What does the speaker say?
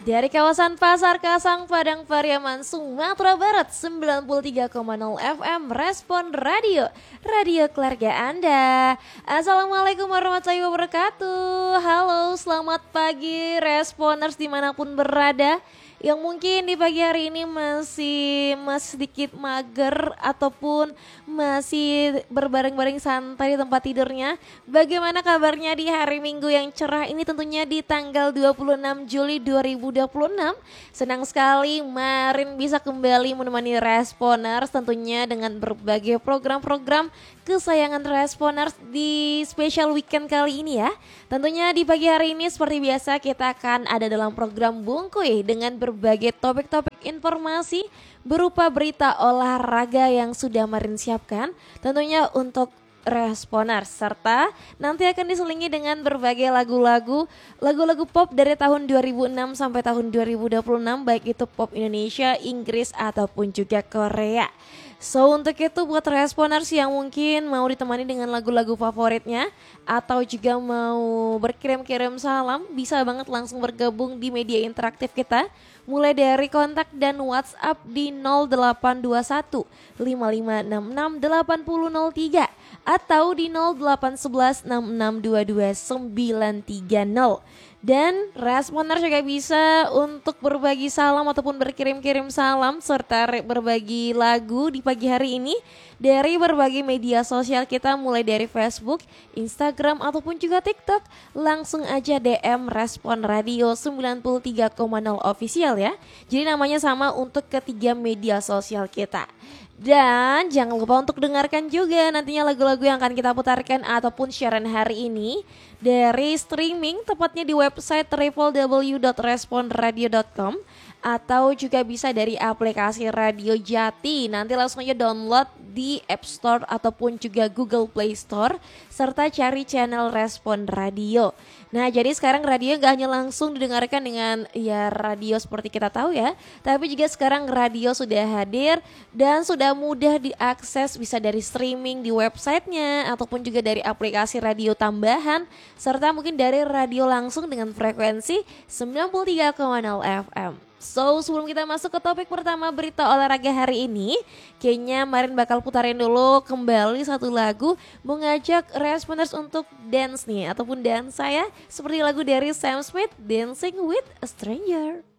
Dari kawasan Pasar Kasang, Padang Pariaman, Sumatera Barat, 93,0 FM Respon Radio, radio keluarga Anda. Assalamualaikum warahmatullahi wabarakatuh. Halo, selamat pagi Responers dimanapun berada. Yang mungkin di pagi hari ini masih sedikit mager ataupun masih berbaring-baring santai di tempat tidurnya. Bagaimana kabarnya di hari Minggu yang cerah ini, tentunya di tanggal 26 Juli 2026. Senang sekali Marin bisa kembali menemani Responers tentunya dengan berbagai program-program kesayangan Responers di special weekend kali ini ya. Tentunya di pagi hari ini seperti biasa kita akan ada dalam program Bungkuy dengan berbagai topik-topik informasi berupa berita olahraga yang sudah Marin siapkan tentunya untuk Responers, serta nanti akan diselingi dengan berbagai lagu-lagu pop dari tahun 2006 sampai tahun 2026, baik itu pop Indonesia, Inggris ataupun juga Korea. So untuk itu buat Responers yang mungkin mau ditemani dengan lagu-lagu favoritnya atau juga mau berkirim-kirim salam, bisa banget langsung bergabung di media interaktif kita. Mulai dari kontak dan WhatsApp di 0821 5566 8003 atau di 0811 6622 930. Dan Responers juga bisa untuk berbagi salam ataupun berkirim-kirim salam serta berbagi lagu di pagi hari ini dari berbagai media sosial kita, mulai dari Facebook, Instagram ataupun juga TikTok. Langsung aja DM Respon Radio 93,0 official ya. Jadi namanya sama untuk ketiga media sosial kita. Dan jangan lupa untuk dengarkan juga nantinya lagu-lagu yang akan kita putarkan ataupun siaran hari ini dari streaming, tepatnya di website www.responradio.com atau juga bisa dari aplikasi Radio Jati. Nanti langsung aja download di App Store ataupun juga Google Play Store, serta cari channel Respon Radio. Nah, jadi sekarang radio gak hanya langsung didengarkan dengan ya radio seperti kita tahu ya, tapi juga sekarang radio sudah hadir dan sudah mudah diakses, bisa dari streaming di websitenya ataupun juga dari aplikasi radio tambahan, serta mungkin dari radio langsung dengan frekuensi 93,0 FM. So sebelum kita masuk ke topik pertama berita olahraga hari ini, kayaknya Marin bakal putarin dulu kembali satu lagu, mengajak Responers untuk dance nih ataupun dansa ya, seperti lagu dari Sam Smith, Dancing with a Stranger.